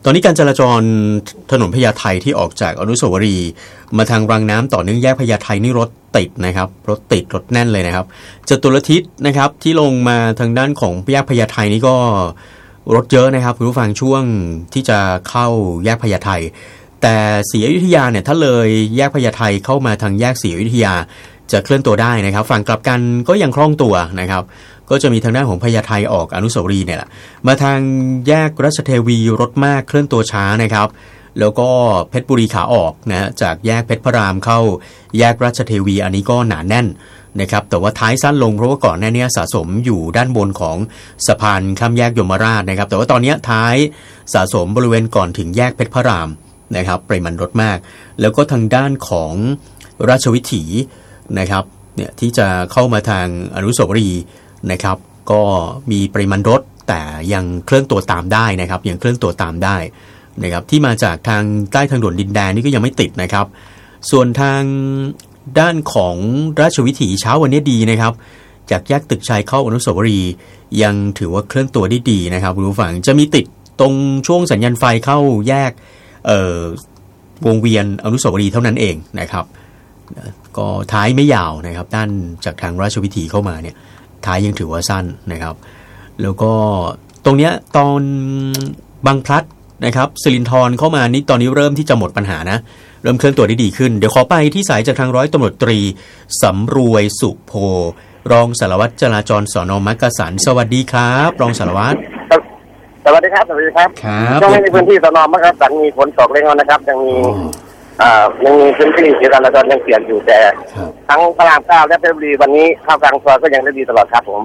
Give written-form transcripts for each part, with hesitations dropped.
ตอนนี้การจราจรถนนพญาไทที่ออกจากอนุสาวรีย์มาทางรางน้ำต่อเนื่องแยกพญาไทนี่รถติดนะครับรถติดรถแน่นเลยนะครับจตุรทิศนะครับที่ลงมาทางด้านของแยกพญาไทนี่ก็รถเยอะนะครับคุณผู้ฟังช่วงที่จะเข้าแยกพญาไทแต่ศรีอยุธยาเนี่ยถ้าเลยแยกพญาไทเข้ามาทางแยกศรีอยุธยาจะเคลื่อนตัวได้นะครับฝั่งกลับกันก็ยังคล่องตัวนะครับก็จะมีทางด้านของพญาไทออกอนุสาวรีย์เนี่ยแหละมาทางแยกราชเทวีรถมากเคลื่อนตัวช้านะครับแล้วก็เพชรบุรีขาออกนะจากแยกเพชรพระรามเข้าแยกราชเทวีอันนี้ก็หนาแน่นนะครับแต่ว่าท้ายสั้นลงเพราะว่าก่อนหน้านี้สะสมอยู่ด้านบนของสะพานข้ามแยกยมราชนะครับแต่ว่าตอนนี้ท้ายสะสมบริเวณก่อนถึงแยกเพชรพระรามนะครับปริมาณรถมากแล้วก็ทางด้านของราชวิถีนะครับเนี่ยที่จะเข้ามาทางอนุสาวรีย์นะครับก็มีปริมาณรถแต่ยังเคลื่อนตัวตามได้นะครับยังเคลื่อนตัวตามได้นะครับที่มาจากทางใต้ทางด่วนดินแดงนี่ก็ยังไม่ติดนะครับส่วนทางด้านของราชวิถีเช้าวันนี้ดีนะครับจากแยกตึกชัยเข้าอนุสาวรีย์ยังถือว่าเคลื่อนตัวได้ดีนะครับคุณผู้ฟังจะมีติดตรงช่วงสัญญาณไฟเข้าแยกวงเวียนอนุสาวรีย์เท่านั้นเองนะครับก็ท้ายไม่ยาวนะครับด้านจากทางราชวิถีเข้ามาเนี่ยท้ายยังถือว่าสั้นนะครับแล้วก็ตรงเนี้ยตอนบางพลัดนะครับสิรินธรเข้ามานี่ตอนนี้เริ่มที่จะหมดปัญหานะเริ่มเคลื่อนตัวได้ดีขึ้นเดี๋ยวขอไปที่สายจากทางร้อยตำรวจตรีสำรวยสุโพรองสารวัตรจราจรสน.มักกะสันสวัสดีครับรองสารวัตรสวัสดีครับสวัสดีครับช่วงนี้ในพื้นที่สน.มักกะสันมีฝนตกเล็กน้อยนะครับยังมีพื้นที่ที่จราจรยังเปลี่ยนอยู่แต่ทั้งพระรามเก้าและเพชรบุรีวันนี้เข้ากลางซอยก็ยังได้ดีตลอดครับผม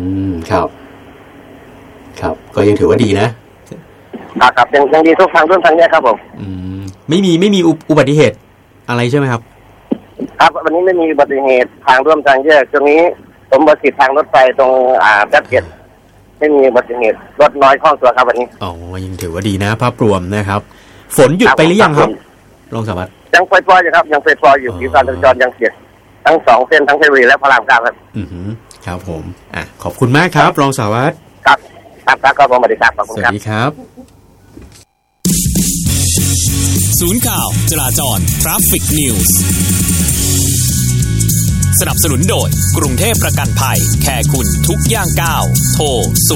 ครับก็ยังถือว่าดีนะครับยังดีทุกทางร่วมทางนี้ครับผมไม่มีอุบัติเหตุอะไรใช่ไหมครับครับวันนี้ไม่มีอุบัติเหตุทางร่วมทางแยกตรงนี้สมบัติทางรถไฟตรงแป๊บเดียวไม่มีอุบัติเหตุรถน้อยคล่องตัวครับวันนี้อ๋อยังถือว่าดีนะภาพรวมนะครับฝนหยุดไปหรือยังครับรองสารวัตรยังปล่อยๆอยู่ครับยังปล่อยๆอยู่ที่การจราจรยังเสียทั้งสองเส้นทั้งเพชรบุรีและพระรามเก้าครับครับผมขอบคุณมากครับรองสารวัตรครับก็สวัสดีครับขอบคุณครับสวัสดีครับศูนย์ข่าวจราจร Traffic News สนับสนุนโดยกรุงเทพประกันภัยแค่คุณทุกย่างก้าวโทร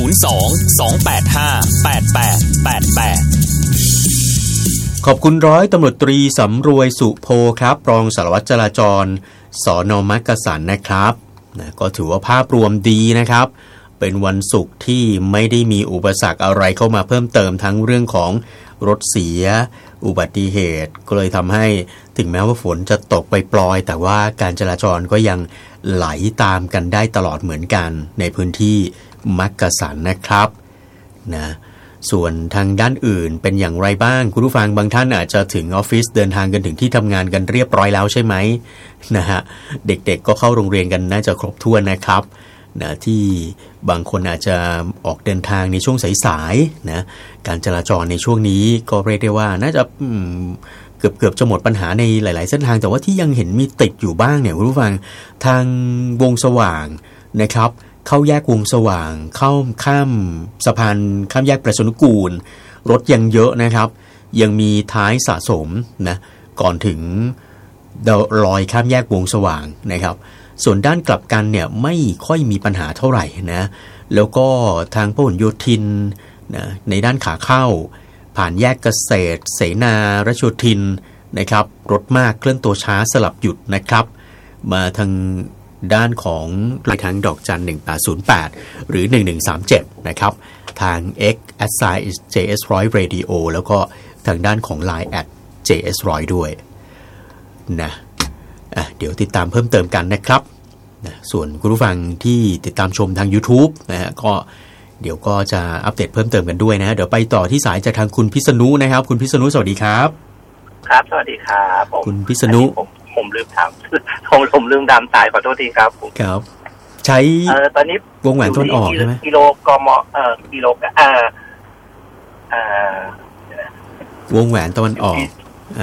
02-285-8888 ขอบคุณร้อยตำรวจตรีสำรวยสุโพครับรองสารวัตรจราจรสน.มักกะสันนะครับก็ถือว่าภาพรวมดีนะครับเป็นวันศุกร์ที่ไม่ได้มีอุปสรรคอะไรเข้ามาเพิ่มเติมทั้งเรื่องของรถเสียอุบัติเหตุก็เลยทำให้ถึงแม้ว่าฝนจะตกไปปลอยแต่ว่าการจราจรก็ยังไหลตามกันได้ตลอดเหมือนกันในพื้นที่มักกะสันนะครับนะส่วนทางด้านอื่นเป็นอย่างไรบ้างคุณผู้ฟังบางท่านอาจจะถึงออฟฟิศเดินทางกันถึงที่ทำงานกันเรียบร้อยแล้วใช่ไหมนะฮะเด็กๆก็เข้าโรงเรียนกันน่าจะครบถ้วนนะครับนะที่บางคนอาจจะออกเดินทางในช่วงสายๆนะการจราจรในช่วงนี้ก็เรียกได้ว่าน่าจะเกือบจะหมดปัญหาในหลายๆเส้นทางแต่ว่าที่ยังเห็นมีติดอยู่บ้างเนี่ยคุณผู้ฟังทางวงสว่างนะครับเข้าแยกวงสว่างเข้าข้ามสะพานข้ามแยกประชานุกูลรถยังเยอะนะครับยังมีท้ายสะสมนะก่อนถึงรอยข้ามแยกวงสว่างนะครับส่วนด้านกลับกันเนี่ยไม่ค่อยมีปัญหาเท่าไหร่นะแล้วก็ทางพหลโยธินนะในด้านขาเข้าผ่านแยกเกษตรเสนารัชโยธินนะครับรถมากเคลื่อนตัวช้าสลับหยุดนะครับมาทางด้านของปลายทางดอกจัน1808หรือ1137นะครับทาง X @JS100 Radio แล้วก็ทางด้านของ Line @JS100 ด้วยนะเดี๋ยวติดตามเพิ่มเติมกันนะครับส่วนคุณผู้ฟังที่ติดตามชมทาง YouTube นะฮะก็เดี๋ยวก็จะอัปเดตเพิ่มเติมกันด้วยนะเดี๋ยวไปต่อที่สายจากทางคุณพิษณุนะครับคุณพิษณุสวัสดีครับครับสวัสดีครับคุณพิษณุผมลืมถามผมลืมดำสายขอโทษทีครับครับใช้ตอนนี้วงแหวนต้นออกใช่ไหมกิโลกมกิโลวงแหวนตะวันออก